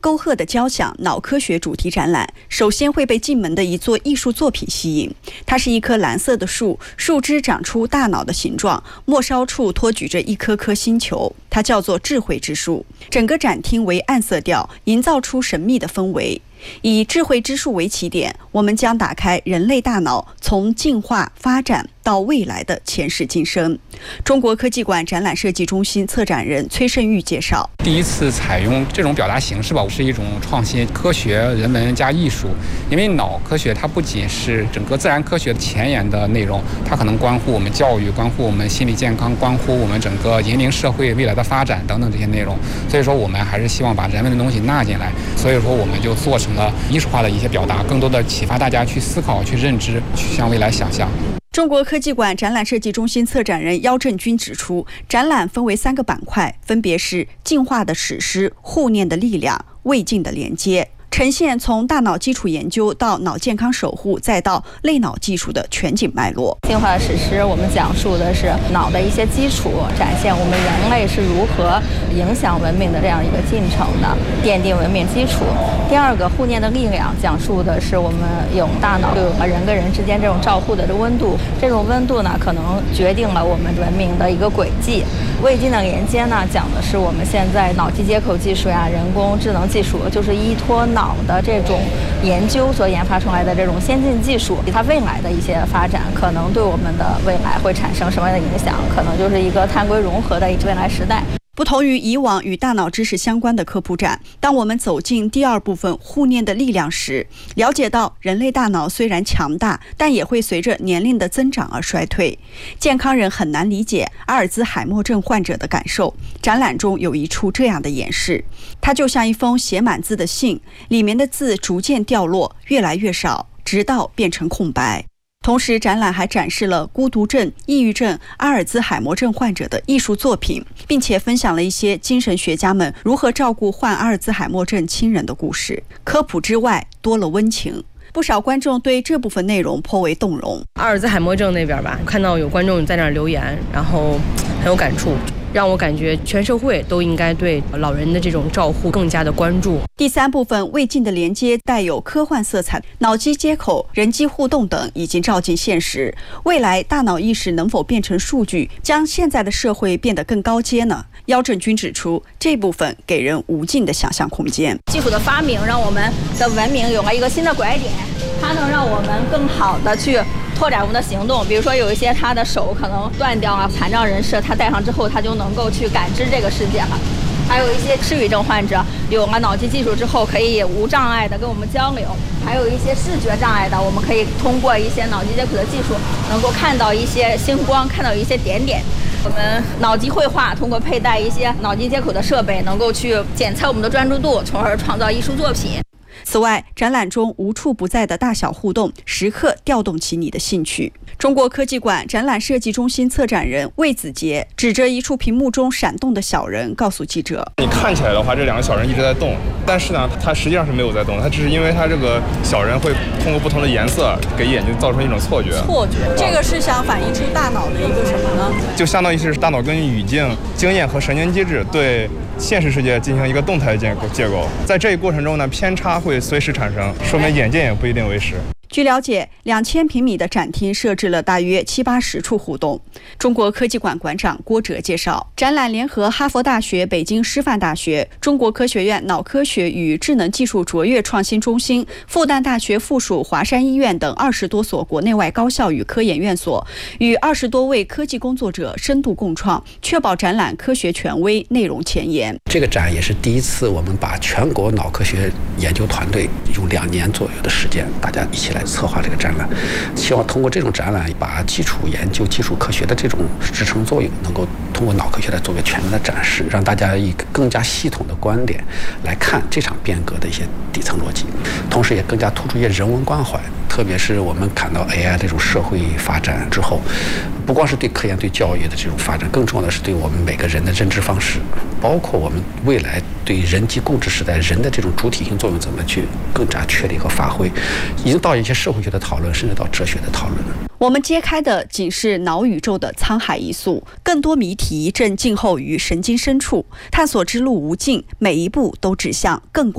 沟壑的交响脑科学主题展览，首先会被进门的一座艺术作品吸引。它是一棵蓝色的树，树枝长出大脑的形状，末梢处托举着一颗颗星球，它叫做智慧之树。整个展厅为暗色调，营造出神秘的氛围。以智慧之树为起点，我们将打开人类大脑从进化发展到未来的前世今生。中国科技馆展览设计中心策展人崔胜玉介绍， 第一次采用这种表达形式吧，是一种创新，科学、人文加艺术。因为脑科学它不仅是整个自然科学前沿的内容，它可能关乎我们教育，关乎我们心理健康，关乎我们整个引领社会未来的发展等等这些内容。所以说我们还是希望把人文的东西纳进来，所以说我们就做成了艺术化的一些表达，更多的启发大家去思考、去认知、去向未来想象。 中国科技馆展览设计中心策展人姚振军指出，展览分为3个板块，分别是进化的史诗、互念的力量、未尽的连接，呈现从大脑基础研究到脑健康守护，再到类脑技术的全景脉络。 进化的史诗，我们讲述的是脑的一些基础，展现我们人类是如何影响文明的这样一个进程的，奠定文明基础。第2个互念的力量，讲述的是我们用大脑和人跟人之间这种照互的这温度，这种温度呢，可能决定了我们文明的一个轨迹。未尽的连接呢，讲的是我们现在脑机接口技术呀、人工智能技术，就是依托脑的这种研究所研发出来的这种先进技术，它未来的一些发展可能对我们的未来会产生什么样的影响，可能就是一个碳硅融合的未来时代。 不同于以往与大脑知识相关的科普展，当我们走进第2部分互念的力量时，了解到人类大脑虽然强大，但也会随着年龄的增长而衰退。健康人很难理解阿尔兹海默症患者的感受。展览中有一处这样的演示，它就像一封写满字的信，里面的字逐渐掉落，越来越少，直到变成空白。同时，展览还展示了孤独症、抑郁症、阿尔兹海默症患者的艺术作品，并且分享了一些精神学家们如何照顾患阿尔兹海默症亲人的故事。科普之外，多了温情。不少观众对这部分内容颇为动容。 阿尔兹海默症那边吧，看到有观众在那儿留言，然后很有感触，让我感觉全社会都应该对老人的这种照护更加的关注。 第3部分未尽的连接带有科幻色彩，脑机接口、人机互动等已经照进现实。未来大脑意识能否变成数据，将现在的社会变得更高阶呢？姚振军指出，这部分给人无尽的想象空间。 技术的发明让我们的文明有了一个新的拐点，它能让我们更好的去拓展我们的行动。比如说有一些他的手可能断掉了，残障人士他戴上之后，他就能够去感知这个世界了。还有一些失语症患者有了脑机技术之后，可以无障碍的跟我们交流。还有一些视觉障碍的，我们可以通过一些脑机接口的技术，能够看到一些星光，看到一些点点。我们脑机绘画通过佩戴一些脑机接口的设备，能够去检测我们的专注度，从而创造艺术作品。 此外，展览中无处不在的大小互动，时刻调动起你的兴趣。中国科技馆展览设计中心策展人魏子杰指着一处屏幕中闪动的小人，告诉记者：“ 你看起来的话，这2个小人一直在动，但是呢，它实际上是没有在动，它只是因为它这个小人会通过不同的颜色给眼睛造成一种错觉。 这个是想反映出大脑的一个什么呢？ 就相当于是大脑根据语境、经验和神经机制对现实世界进行一个动态的结构，在这一过程中呢，偏差会随时产生，说明眼见也不一定为实。” 据了解，2000平米的展厅设置了大约70-80处互动。中国科技馆馆长郭哲介绍，展览联合哈佛大学、北京师范大学、中国科学院脑科学与智能技术卓越创新中心、复旦大学附属华山医院等20多所国内外高校与科研院所，与20多位科技工作者深度共创，确保展览科学权威、内容前沿。 这个展也是第一次，我们把全国脑科学研究团队用2年左右的时间，大家一起来策划这个展览，希望通过这种展览，把基础研究、基础科学的这种支撑作用，能够通过脑科学来做个全面的展示，让大家以更加系统的观点来看这场变革的一些底层逻辑，同时也更加突出一些人文关怀。特别是我们看到 AI 这种社会发展之后，不光是对科研、对教育的这种发展，更重要的是对我们每个人的认知方式，包括我们未来对人机共治时代人的这种主体性作用怎么去更加确立和发挥，已经到一些社会学的讨论，甚至到哲学的讨论。 我们揭开的仅是脑宇宙的沧海一粟，更多谜题正静候于神经深处，探索之路无尽，每一步都指向更广。